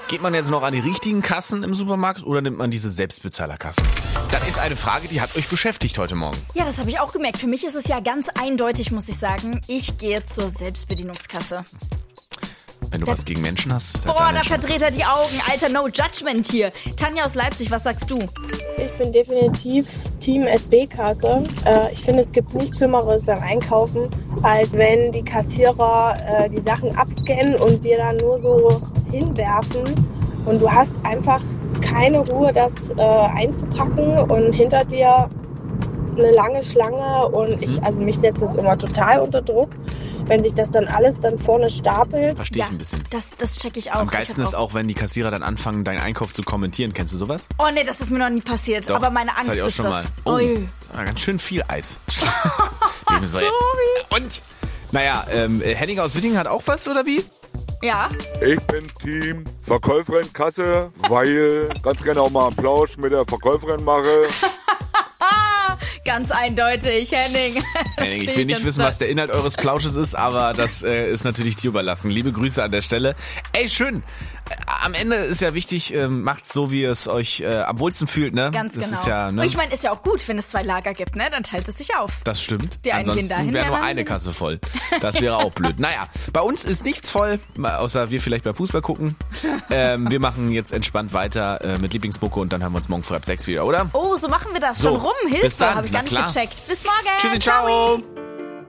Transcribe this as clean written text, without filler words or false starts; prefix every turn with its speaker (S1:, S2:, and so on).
S1: Geht man jetzt noch an die richtigen Kassen im Supermarkt oder nimmt man diese Selbstbezahlerkassen? Das ist eine Frage, die hat euch beschäftigt heute Morgen.
S2: Ja, das habe ich auch gemerkt. Für mich ist es ja ganz eindeutig, muss ich sagen. Ich gehe zur Selbstbedienungskasse.
S1: Wenn du was gegen Menschen hast, ist
S2: Boah, da verdreht er die Augen. Alter, no judgment hier. Tanja aus Leipzig, was sagst du?
S3: Ich bin definitiv Team SB-Kasse. Ich finde, es gibt nichts Schlimmeres beim Einkaufen, als wenn die Kassierer die Sachen abscannen und dir dann nur so hinwerfen. Und du hast einfach keine Ruhe, das einzupacken und hinter dir eine lange Schlange. Und mich setzt das immer total unter Druck, wenn sich das dann alles dann vorne stapelt.
S1: Verstehe ich ein bisschen.
S2: Das check ich auch.
S1: Am geilsten ist auch, wenn die Kassierer dann anfangen, deinen Einkauf zu kommentieren. Kennst du sowas?
S2: Oh nee, das ist mir noch nie passiert.
S1: Doch,
S2: Aber meine Angst
S1: das hatte ich auch
S2: ist
S1: schon
S2: das.
S1: mal. Oh, das war ganz schön viel Eis.
S2: Sorry.
S1: Und? Naja, Henning aus Wittingen hat auch was, oder wie?
S2: Ja.
S4: Ich bin Team Verkäuferin Kasse, weil ganz gerne auch mal einen Plausch mit der Verkäuferin mache.
S2: Ganz eindeutig, Henning.
S1: Henning, ich will nicht wissen, was der Inhalt eures Plausches ist, aber das ist natürlich dir überlassen. Liebe Grüße an der Stelle. Ey, schön. Am Ende ist ja wichtig, macht's so, wie es euch am wohlsten fühlt, ne?
S2: Ganz
S1: das
S2: genau.
S1: Ist ja, ne?
S2: Und ich meine, ist ja auch gut, wenn es 2 Lager gibt, ne? Dann teilt es sich auf.
S1: Das stimmt.
S2: Die einen gehen
S1: Ansonsten
S2: dahin,
S1: wäre
S2: die
S1: nur
S2: anderen
S1: eine Kasse voll. Das wäre auch blöd. Naja, bei uns ist nichts voll, außer wir vielleicht beim Fußball gucken. Wir machen jetzt entspannt weiter mit Lieblingsmucke und dann hören wir uns morgen früh ab 6 wieder, oder?
S2: Oh, so machen wir das
S1: So,
S2: schon rum.
S1: bis
S2: Hilfe,
S1: dann.
S2: habe ich
S1: Na
S2: gar nicht
S1: klar.
S2: gecheckt. Bis morgen.
S1: Tschüssi, ciao.